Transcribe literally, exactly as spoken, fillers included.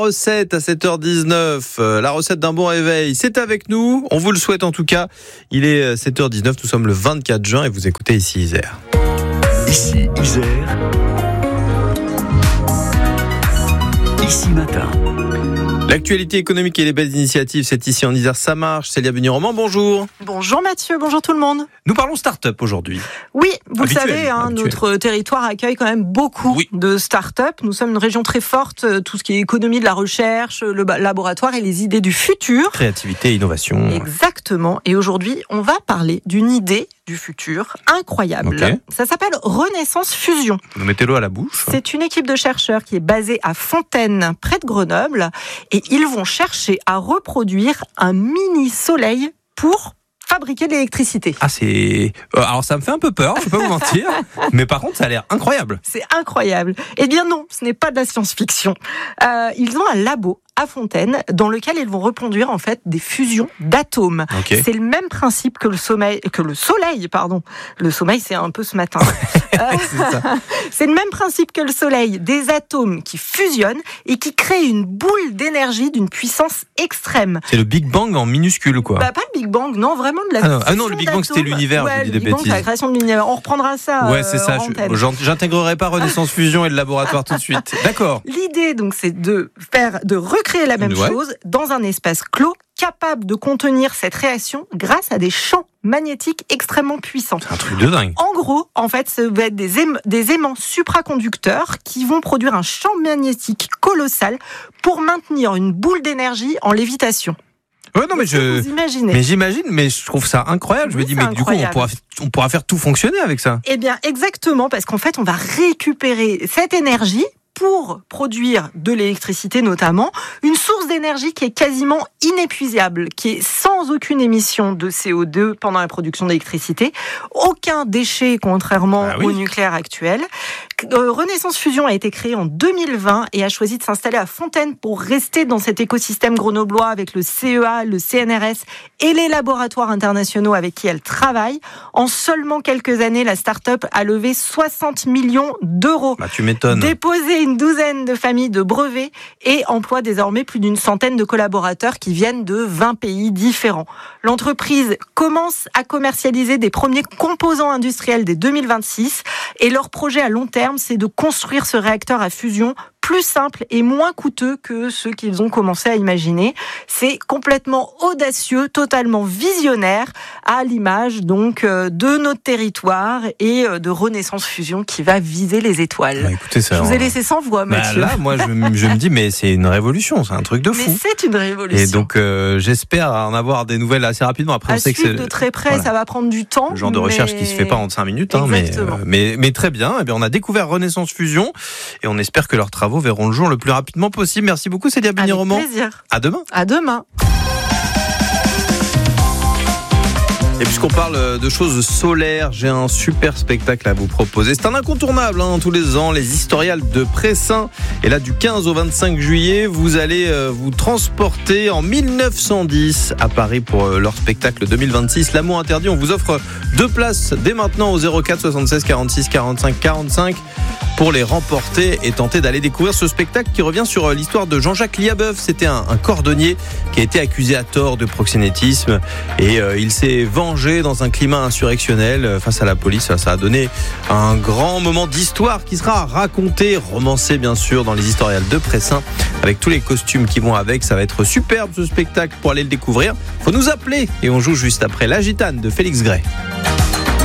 Recette à sept heures dix-neuf, euh, la recette d'un bon réveil, c'est avec nous, on vous le souhaite en tout cas. Il est sept heures dix-neuf, nous sommes le vingt-quatre juin et vous écoutez ici Isère. Ici Isère. Ici Matin. L'actualité économique et les belles initiatives, c'est ici en Isère, ça marche. Célia Bugny-Romand, bonjour. Bonjour Mathieu, bonjour tout le monde. Nous parlons start-up aujourd'hui. Oui, vous Habituel, le savez, hein, habituel. notre territoire accueille quand même beaucoup Oui. de start-up. Nous sommes une région très forte, tout ce qui est économie de la recherche, le laboratoire et les idées du futur. Créativité, innovation. Exactement. Et aujourd'hui, on va parler d'une idée du futur incroyable. Ok. Ça s'appelle Renaissance Fusion. Vous mettez l'eau à la bouche. C'est une équipe de chercheurs qui est basée à Fontaine, près de Grenoble, et ils vont chercher à reproduire un mini-soleil pour fabriquer de l'électricité. Ah, c'est... Euh, alors ça me fait un peu peur, je vais pas vous mentir, mais par contre ça a l'air incroyable. C'est incroyable. Eh bien non, ce n'est pas de la science-fiction. Euh, ils ont un labo à Fontaine dans lequel ils vont reproduire en fait des fusions d'atomes. Ok. C'est le même principe que le sommeil, que le soleil, pardon. Le sommeil, c'est un peu ce matin. Euh, C'est ça. c'est le même principe que le soleil, des atomes qui fusionnent et qui créent une boule d'énergie d'une puissance extrême. C'est le Big Bang en minuscule, quoi. Bah, pas le Big Bang, non, vraiment de la Ah non, ah non, fusion le Big Bang, c'était d'atomes. l'univers, je Ouais, dis le des Big Bang, bêtises. c'est la création de l'univers. On reprendra ça. Ouais, euh, c'est ça. en Je- antenne. j'en- J'intégrerai pas Renaissance Fusion et le laboratoire tout de suite. D'accord. L'idée, donc, c'est de faire, de recréer la même Ouais. chose dans un espace clos, capable de contenir cette réaction grâce à des champs magnétiques extrêmement puissants. C'est un truc de dingue. En gros, en fait, ça va être des, aim- des aimants supraconducteurs qui vont produire un champ magnétique colossal pour maintenir une boule d'énergie en lévitation. Ouais, non, mais je... Vous imaginez. Mais j'imagine, mais je trouve ça incroyable. Je me Oui, dis, c'est mais du coup, on incroyable. pourra, on pourra faire tout fonctionner avec ça. Eh bien, exactement, parce qu'en fait, on va récupérer cette énergie pour produire de l'électricité notamment, une source d'énergie qui est quasiment inépuisable, qui est sans aucune émission de C O deux pendant la production d'électricité, aucun déchet contrairement Bah oui. au nucléaire actuel. Euh, Renaissance Fusion a été créée en deux mille vingt et a choisi de s'installer à Fontaine pour rester dans cet écosystème grenoblois avec le C E A, le C N R S et les laboratoires internationaux avec qui elle travaille. En seulement quelques années, la start-up a levé soixante millions d'euros. Bah, tu m'étonnes. Déposé une douzaine de familles de brevets et emploie désormais plus d'une centaine de collaborateurs qui viennent de vingt pays différents. L'entreprise commence à commercialiser des premiers composants industriels dès deux mille vingt-six et leur projet à long terme, c'est de construire ce réacteur à fusion plus simple et moins coûteux que ceux qu'ils ont commencé à imaginer. C'est complètement audacieux, totalement visionnaire, à l'image donc euh, de notre territoire et euh, de Renaissance Fusion qui va viser les étoiles. Bah, écoutez, ça. Je vous ai laissé sans voix, Bah, Mathieu. là, moi, je, me- je me dis, mais c'est une révolution, c'est un truc de Mais fou. c'est une révolution. Et donc, euh, j'espère en avoir des nouvelles assez rapidement. Après, à on sait que suivre c'est de très près, voilà. ça va prendre du temps. le genre de recherche qui se fait pas en cinq minutes, hein, mais, Exactement. euh, mais, mais très bien. Eh bien, on a découvert Renaissance Fusion et on espère que leurs travaux verront le jour le plus rapidement possible. Merci beaucoup, Célia Avec Bugny-Romand. plaisir. À demain. À demain. Et puisqu'on parle de choses solaires, j'ai un super spectacle à vous proposer. C'est un incontournable, hein, tous les ans, les Historiales de Pressin. Et là, du quinze au vingt-cinq juillet, vous allez euh, vous transporter en mille neuf cent dix à Paris pour euh, leur spectacle deux mille vingt-six. L'amour interdit, on vous offre deux places dès maintenant au zéro quatre soixante-seize quarante-six quarante-cinq quarante-cinq pour les remporter et tenter d'aller découvrir ce spectacle qui revient sur euh, l'histoire de Jean-Jacques Liabeuf. C'était un, un cordonnier qui a été accusé à tort de proxénétisme et euh, il s'est vengé dans un climat insurrectionnel face à la police. Ça a donné un grand moment d'histoire qui sera raconté, romancé bien sûr dans les Historiales de Pressin avec tous les costumes qui vont avec. Ça va être superbe ce spectacle. Pour aller le découvrir, faut nous appeler et on joue juste après La Gitane de Félix Gray.